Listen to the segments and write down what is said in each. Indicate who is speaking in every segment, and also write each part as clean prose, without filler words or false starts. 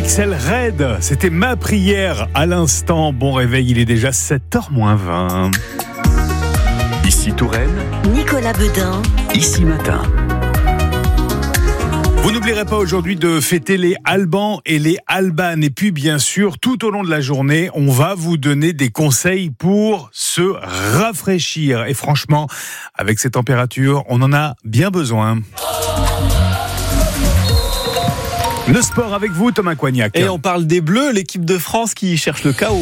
Speaker 1: Axel Red, c'était ma prière à l'instant. Bon réveil, il est déjà 7h-20.
Speaker 2: Ici Touraine,
Speaker 3: Nicolas Beudin,
Speaker 2: Ici Matin.
Speaker 1: Vous n'oublierez pas aujourd'hui de fêter les Albans et les Albanes. Et puis bien sûr, tout au long de la journée, on va vous donner des conseils pour se rafraîchir. Et franchement, avec ces températures, on en a bien besoin. Le sport avec vous, Thomas Coignac.
Speaker 4: Et on parle des Bleus, l'équipe de France qui cherche le chaos.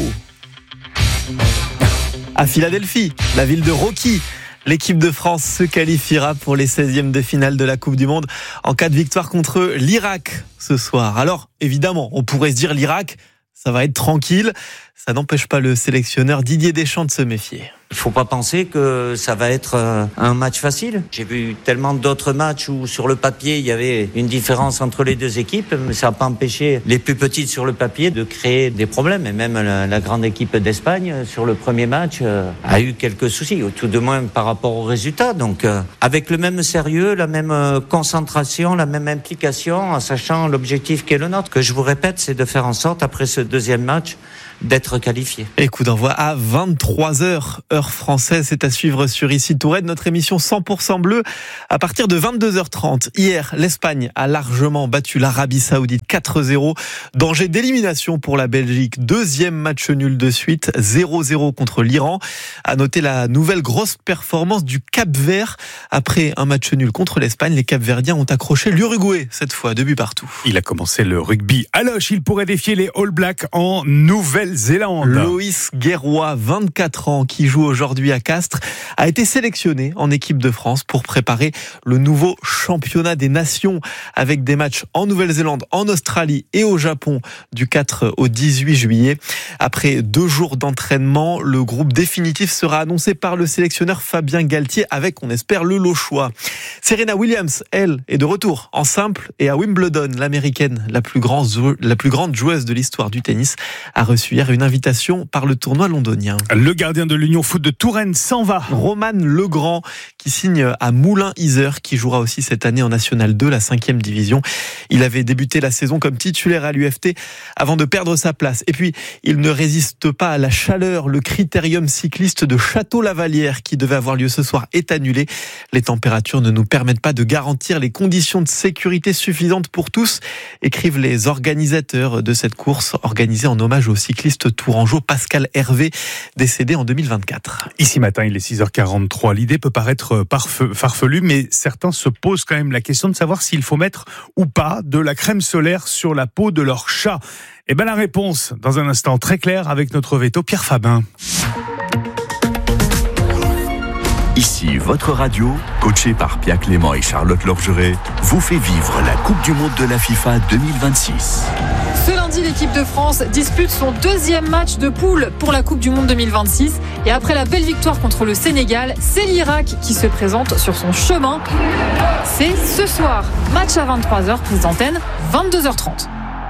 Speaker 4: À Philadelphie, la ville de Rocky, l'équipe de France se qualifiera pour les 16e de finale de la Coupe du Monde en cas de victoire contre l'Irak ce soir. Alors, évidemment, on pourrait se dire l'Irak, ça va être tranquille. Ça n'empêche pas le sélectionneur Didier Deschamps de se méfier.
Speaker 5: Il faut pas penser que ça va être un match facile. J'ai vu tellement d'autres matchs où sur le papier il y avait une différence entre les deux équipes, mais ça n'a pas empêché les plus petites sur le papier de créer des problèmes. Et même la grande équipe d'Espagne sur le premier match a eu quelques soucis, tout de moins par rapport au résultat. Donc avec le même sérieux, la même concentration, la même implication, en sachant l'objectif qui est le nôtre, que je vous répète, c'est de faire en sorte après ce deuxième match d'être qualifié.
Speaker 4: Et coup d'envoi à 23h, heure française, c'est à suivre sur Ici Touraine, notre émission 100% bleu à partir de 22h30. Hier, l'Espagne a largement battu l'Arabie Saoudite 4-0. Danger d'élimination pour la Belgique. Deuxième match nul de suite, 0-0 contre l'Iran. À noter la nouvelle grosse performance du Cap-Vert. Après un match nul contre l'Espagne, les Cap-Verdiens ont accroché l'Uruguay, cette fois, 2 buts partout.
Speaker 1: Il a commencé le rugby à Loches. Il pourrait défier les All Blacks en Nouvelle-Zélande.
Speaker 4: Loïs Guerroy, 24 ans, qui joue aujourd'hui à Castres, a été sélectionné en équipe de France pour préparer le nouveau championnat des nations avec des matchs en Nouvelle-Zélande, en Australie et au Japon du 4 au 18 juillet. Après 2 jours d'entraînement, le groupe définitif sera annoncé par le sélectionneur Fabien Galtier avec, on espère, le Lochois. Serena Williams, elle, est de retour en simple et à Wimbledon. L'américaine, la plus grande joueuse de l'histoire du tennis, a reçu hier une invitation par le tournoi londonien.
Speaker 1: Le gardien de l'Union Foot de Touraine s'en va.
Speaker 4: Roman Legrand qui signe à Moulins-Isère, qui jouera aussi cette année en National 2, la 5e division. Il avait débuté la saison comme titulaire à l'UFT avant de perdre sa place. Et puis, il ne résiste pas à la chaleur. Le critérium cycliste de Château-Lavalière qui devait avoir lieu ce soir est annulé. Les températures ne nous permettent pas de garantir les conditions de sécurité suffisantes pour tous, écrivent les organisateurs de cette course organisée en hommage au cycliste tourangeau Pascal Hervé, décédé en 2024.
Speaker 1: Ici Matin, il est 6h43. L'idée peut paraître farfelue, mais certains se posent quand même la question de savoir s'il faut mettre ou pas de la crème solaire sur la peau de leur chat. Eh bien la réponse, dans un instant très clair avec notre veto Pierre Fabin.
Speaker 2: Ici votre radio, coaché par Pia Clément et Charlotte Lorgeret, vous fait vivre la Coupe du Monde de la FIFA 2026.
Speaker 6: Ce lundi, l'équipe de France dispute son 2e match de poule pour la Coupe du Monde 2026. Et après la belle victoire contre le Sénégal, c'est l'Irak qui se présente sur son chemin. C'est ce soir. Match à 23h, prise d'antenne, 22h30.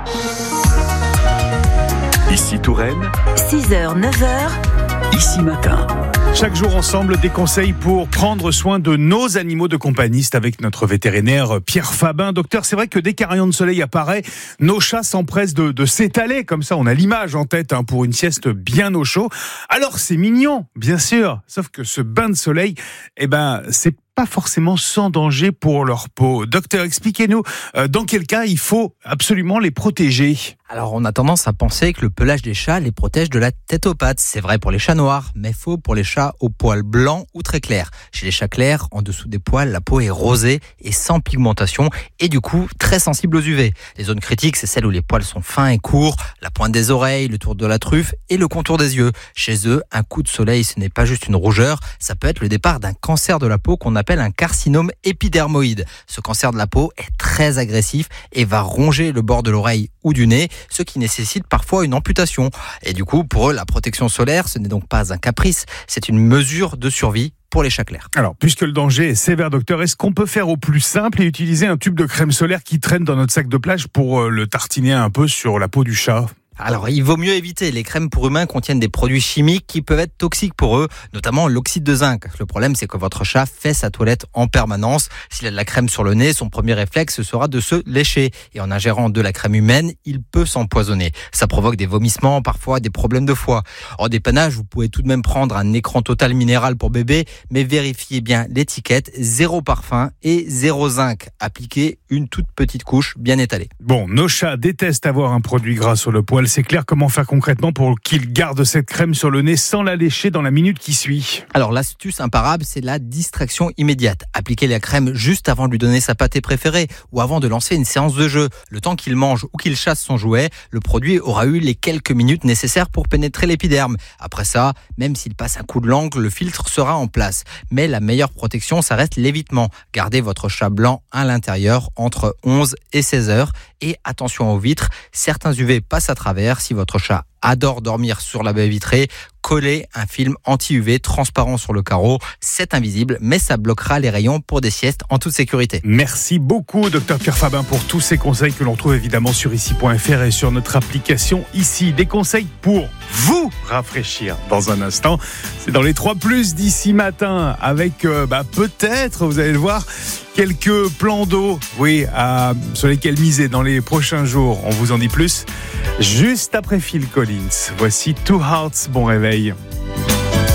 Speaker 2: Ici Touraine,
Speaker 3: 6h, 9h,
Speaker 2: Ici Matin.
Speaker 1: Chaque jour ensemble, des conseils pour prendre soin de nos animaux de compagnie. C'est avec notre vétérinaire Pierre Fabin. Docteur, c'est vrai que dès qu'un rayon de soleil apparaît, nos chats s'empressent de s'étaler. Comme ça, on a l'image en tête pour une sieste bien au chaud. Alors, c'est mignon, bien sûr. Sauf que ce bain de soleil, c'est pas forcément sans danger pour leur peau. Docteur, expliquez-nous dans quel cas il faut absolument les protéger.
Speaker 7: Alors on a tendance à penser que le pelage des chats les protège de la tête aux pattes. C'est vrai pour les chats noirs, mais faux pour les chats aux poils blancs ou très clairs. Chez les chats clairs, en dessous des poils, la peau est rosée et sans pigmentation et du coup très sensible aux UV. Les zones critiques, c'est celles où les poils sont fins et courts, la pointe des oreilles, le tour de la truffe et le contour des yeux. Chez eux, un coup de soleil, ce n'est pas juste une rougeur, ça peut être le départ d'un cancer de la peau qu'on appelle un carcinome épidermoïde. Ce cancer de la peau est très agressif et va ronger le bord de l'oreille ou du nez, ce qui nécessite parfois une amputation. Et du coup, pour eux, la protection solaire, ce n'est donc pas un caprice, c'est une mesure de survie pour les chats clairs.
Speaker 1: Alors, puisque le danger est sévère, docteur, est-ce qu'on peut faire au plus simple et utiliser un tube de crème solaire qui traîne dans notre sac de plage pour le tartiner un peu sur la peau du chat ?
Speaker 7: Alors, il vaut mieux éviter. Les crèmes pour humains contiennent des produits chimiques qui peuvent être toxiques pour eux, notamment l'oxyde de zinc. Le problème, c'est que votre chat fait sa toilette en permanence. S'il a de la crème sur le nez, son premier réflexe sera de se lécher. Et en ingérant de la crème humaine, il peut s'empoisonner. Ça provoque des vomissements, parfois des problèmes de foie. En dépannage, vous pouvez tout de même prendre un écran total minéral pour bébé, mais vérifiez bien l'étiquette, 0 parfum et 0 zinc. Appliquez une toute petite couche bien étalée.
Speaker 1: Bon, nos chats détestent avoir un produit gras sur le poil. C'est clair, comment faire concrètement pour qu'ils gardent cette crème sur le nez sans la lécher dans la minute qui suit?
Speaker 7: Alors l'astuce imparable, c'est la distraction immédiate. Appliquez la crème juste avant de lui donner sa pâtée préférée ou avant de lancer une séance de jeu. Le temps qu'il mange ou qu'il chasse son jouet, le produit aura eu les quelques minutes nécessaires pour pénétrer l'épiderme. Après ça, même s'il passe un coup de langue, le filtre sera en place. Mais la meilleure protection, ça reste l'évitement. Gardez votre chat blanc à l'intérieur entre 11 et 16 heures. Et attention aux vitres, certains UV passent à travers. Si votre chat adore dormir sur la baie vitrée, collez un film anti-UV transparent sur le carreau. C'est invisible, mais ça bloquera les rayons pour des siestes en toute sécurité.
Speaker 1: Merci beaucoup, Dr Pierre Fabin, pour tous ces conseils que l'on trouve évidemment sur ici.fr et sur notre application ici. Des conseils pour vous rafraîchir dans un instant. C'est dans les 3+ d'ici matin avec peut-être, vous allez le voir, quelques plans d'eau, sur lesquels miser dans les prochains jours. On vous en dit plus juste après Phil Collins. Voici Two Hearts, bon réveil.